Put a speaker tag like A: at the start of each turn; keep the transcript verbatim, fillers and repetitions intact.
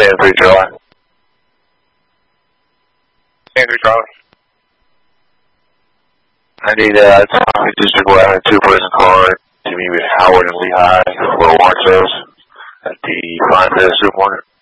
A: ten three Charlie. ten three Charlie. I need uh, a District one two-person car to meet with Howard and Lehigh for warrant sales at the Fine Super Market.